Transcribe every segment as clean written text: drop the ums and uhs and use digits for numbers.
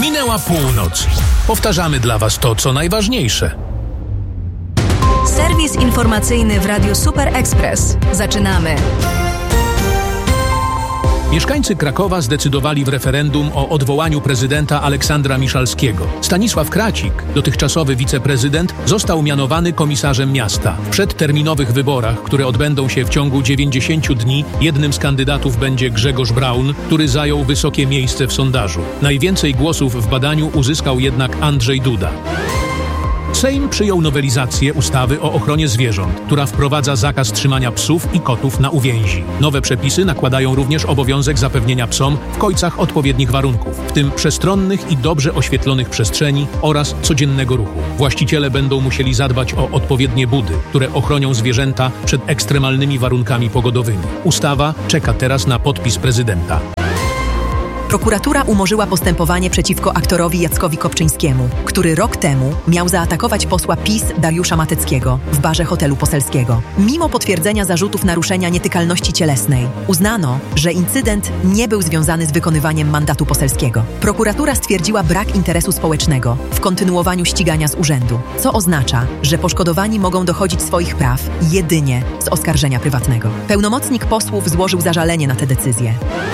Minęła północ. Powtarzamy dla Was to, co najważniejsze. Serwis informacyjny w Radiu Super Express. Zaczynamy. Mieszkańcy Krakowa zdecydowali w referendum o odwołaniu prezydenta Aleksandra Miszalskiego. Stanisław Kracik, dotychczasowy wiceprezydent, został mianowany komisarzem miasta. W przedterminowych wyborach, które odbędą się w ciągu 90 dni, jednym z kandydatów będzie Grzegorz Braun, który zajął wysokie miejsce w sondażu. Najwięcej głosów w badaniu uzyskał jednak Andrzej Duda. Sejm przyjął nowelizację ustawy o ochronie zwierząt, która wprowadza zakaz trzymania psów i kotów na uwięzi. Nowe przepisy nakładają również obowiązek zapewnienia psom w kojcach odpowiednich warunków, w tym przestronnych i dobrze oświetlonych przestrzeni oraz codziennego ruchu. Właściciele będą musieli zadbać o odpowiednie budy, które ochronią zwierzęta przed ekstremalnymi warunkami pogodowymi. Ustawa czeka teraz na podpis prezydenta. Prokuratura umorzyła postępowanie przeciwko aktorowi Jackowi Kopczyńskiemu, który rok temu miał zaatakować posła PiS Dariusza Mateckiego w barze hotelu poselskiego. Mimo potwierdzenia zarzutów naruszenia nietykalności cielesnej, uznano, że incydent nie był związany z wykonywaniem mandatu poselskiego. Prokuratura stwierdziła brak interesu społecznego w kontynuowaniu ścigania z urzędu, co oznacza, że poszkodowani mogą dochodzić swoich praw jedynie z oskarżenia prywatnego. Pełnomocnik posłów złożył zażalenie na tę decyzję.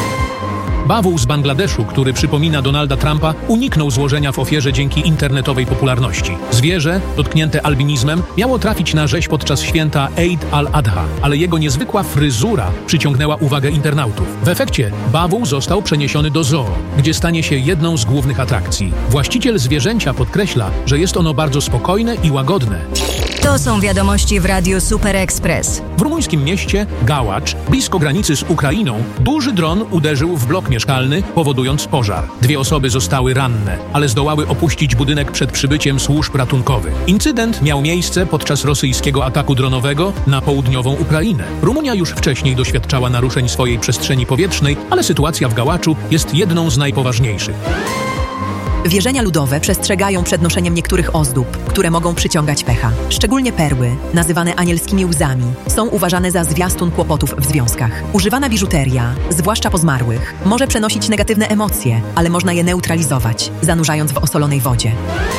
Bawół z Bangladeszu, który przypomina Donalda Trumpa, uniknął złożenia w ofierze dzięki internetowej popularności. Zwierzę, dotknięte albinizmem, miało trafić na rzeź podczas święta Eid al-Adha, ale jego niezwykła fryzura przyciągnęła uwagę internautów. W efekcie bawół został przeniesiony do zoo, gdzie stanie się jedną z głównych atrakcji. Właściciel zwierzęcia podkreśla, że jest ono bardzo spokojne i łagodne. To są wiadomości w Radiu Super Express. W rumuńskim mieście Gałacz, blisko granicy z Ukrainą, duży dron uderzył w blok mieszkalny, powodując pożar. 2 osoby zostały ranne, ale zdołały opuścić budynek przed przybyciem służb ratunkowych. Incydent miał miejsce podczas rosyjskiego ataku dronowego na południową Ukrainę. Rumunia już wcześniej doświadczała naruszeń swojej przestrzeni powietrznej, ale sytuacja w Gałaczu jest jedną z najpoważniejszych. Wierzenia ludowe przestrzegają przed noszeniem niektórych ozdób, które mogą przyciągać pecha. Szczególnie perły, nazywane anielskimi łzami, są uważane za zwiastun kłopotów w związkach. Używana biżuteria, zwłaszcza po zmarłych, może przenosić negatywne emocje, ale można je neutralizować, zanurzając w osolonej wodzie.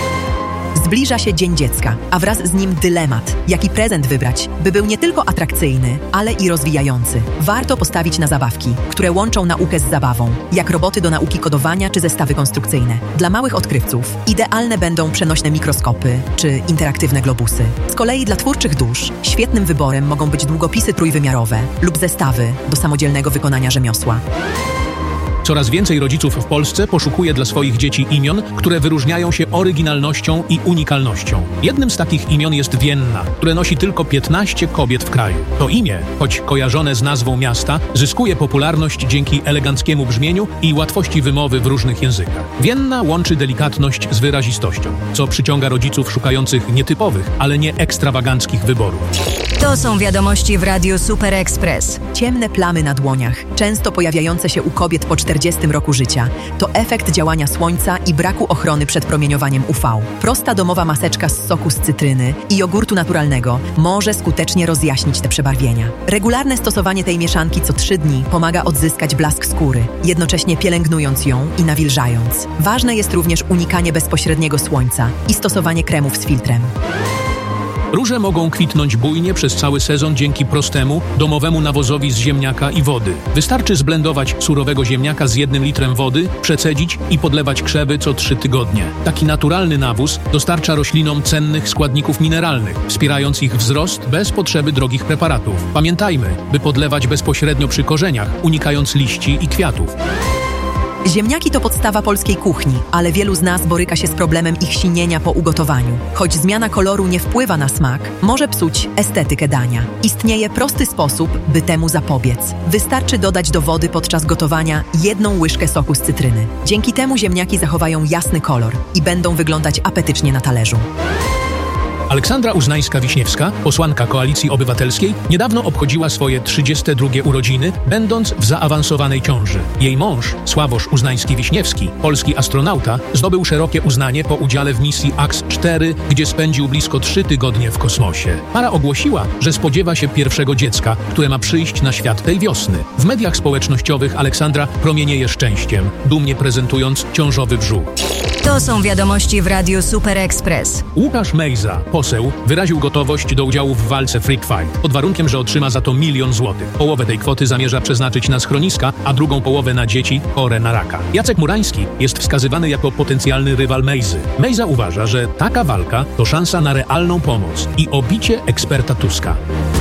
Zbliża się Dzień Dziecka, a wraz z nim dylemat, jaki prezent wybrać, by był nie tylko atrakcyjny, ale i rozwijający. Warto postawić na zabawki, które łączą naukę z zabawą, jak roboty do nauki kodowania czy zestawy konstrukcyjne. Dla małych odkrywców idealne będą przenośne mikroskopy czy interaktywne globusy. Z kolei dla twórczych dusz świetnym wyborem mogą być długopisy trójwymiarowe lub zestawy do samodzielnego wykonania rzemiosła. Coraz więcej rodziców w Polsce poszukuje dla swoich dzieci imion, które wyróżniają się oryginalnością i unikalnością. Jednym z takich imion jest Vienna, które nosi tylko 15 kobiet w kraju. To imię, choć kojarzone z nazwą miasta, zyskuje popularność dzięki eleganckiemu brzmieniu i łatwości wymowy w różnych językach. Vienna łączy delikatność z wyrazistością, co przyciąga rodziców szukających nietypowych, ale nie ekstrawaganckich wyborów. To są wiadomości w Radiu Super Express. Ciemne plamy na dłoniach, często pojawiające się u kobiet po 40 roku życia, to efekt działania słońca i braku ochrony przed promieniowaniem UV. Prosta domowa maseczka z soku z cytryny i jogurtu naturalnego może skutecznie rozjaśnić te przebarwienia. Regularne stosowanie tej mieszanki co 3 dni pomaga odzyskać blask skóry, jednocześnie pielęgnując ją i nawilżając. Ważne jest również unikanie bezpośredniego słońca i stosowanie kremów z filtrem. Róże mogą kwitnąć bujnie przez cały sezon dzięki prostemu, domowemu nawozowi z ziemniaka i wody. Wystarczy zblendować surowego ziemniaka z 1 litrem wody, przecedzić i podlewać krzewy co 3 tygodnie. Taki naturalny nawóz dostarcza roślinom cennych składników mineralnych, wspierając ich wzrost bez potrzeby drogich preparatów. Pamiętajmy, by podlewać bezpośrednio przy korzeniach, unikając liści i kwiatów. Ziemniaki to podstawa polskiej kuchni, ale wielu z nas boryka się z problemem ich sinienia po ugotowaniu. Choć zmiana koloru nie wpływa na smak, może psuć estetykę dania. Istnieje prosty sposób, by temu zapobiec. Wystarczy dodać do wody podczas gotowania 1 łyżkę soku z cytryny. Dzięki temu ziemniaki zachowają jasny kolor i będą wyglądać apetycznie na talerzu. Aleksandra Uznańska-Wiśniewska, posłanka Koalicji Obywatelskiej, niedawno obchodziła swoje 32 urodziny, będąc w zaawansowanej ciąży. Jej mąż, Sławosz Uznański-Wiśniewski, polski astronauta, zdobył szerokie uznanie po udziale w misji AX-4, gdzie spędził blisko 3 tygodnie w kosmosie. Para ogłosiła, że spodziewa się pierwszego dziecka, które ma przyjść na świat tej wiosny. W mediach społecznościowych Aleksandra promienieje szczęściem, dumnie prezentując ciążowy brzuch. To są wiadomości w Radiu Super Express. Łukasz Mejza, poseł, wyraził gotowość do udziału w walce Freak Fight, pod warunkiem, że otrzyma za to 1 000 000 złotych. Połowę tej kwoty zamierza przeznaczyć na schroniska, a drugą połowę na dzieci chore na raka. Jacek Murański jest wskazywany jako potencjalny rywal Mejzy. Mejza uważa, że taka walka to szansa na realną pomoc i obicie eksperta Tuska.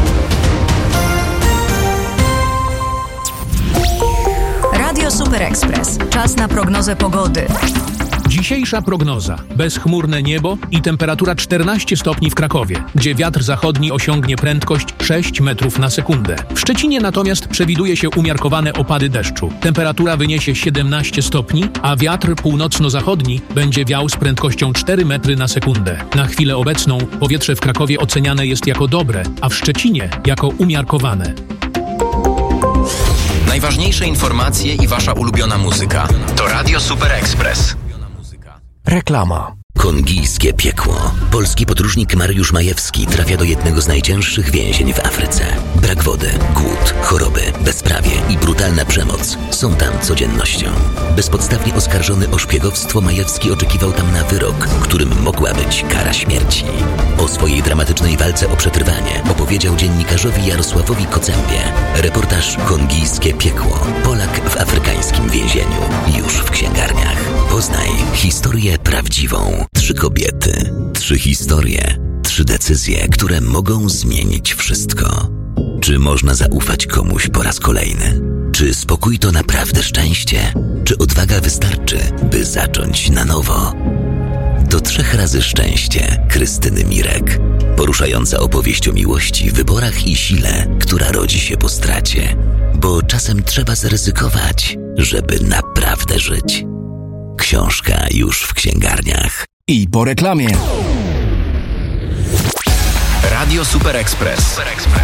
Radio Super Express. Czas na prognozę pogody. Dzisiejsza prognoza. Bezchmurne niebo i temperatura 14 stopni w Krakowie, gdzie wiatr zachodni osiągnie prędkość 6 metrów na sekundę. W Szczecinie natomiast przewiduje się umiarkowane opady deszczu. Temperatura wyniesie 17 stopni, a wiatr północno-zachodni będzie wiał z prędkością 4 metry na sekundę. Na chwilę obecną powietrze w Krakowie oceniane jest jako dobre, a w Szczecinie jako umiarkowane. Najważniejsze informacje i wasza ulubiona muzyka to Radio Super Express. Reklama. Kongijskie piekło. Polski podróżnik Mariusz Majewski trafia do jednego z najcięższych więzień w Afryce. Brak wody, głód, choroby, bezprawie i brutalna przemoc są tam codziennością. Bezpodstawnie oskarżony o szpiegowstwo, Majewski oczekiwał tam na wyrok, którym mogła być kara śmierci. O swojej dramatycznej walce o przetrwanie opowiedział dziennikarzowi Jarosławowi Kocembie. Reportaż Kongijskie piekło. Polak w afrykańskim więzieniu. Już w księgarniach. Poznaj historię prawdziwą. 3 kobiety, 3 historie, 3 decyzje, które mogą zmienić wszystko. Czy można zaufać komuś po raz kolejny? Czy spokój to naprawdę szczęście? Czy odwaga wystarczy, by zacząć na nowo? To 3 razy szczęście Krystyny Mirek. Poruszająca opowieść o miłości, wyborach i sile, która rodzi się po stracie. Bo czasem trzeba zaryzykować, żeby naprawdę żyć. Książka już w księgarniach. I po reklamie. Radio Super Express.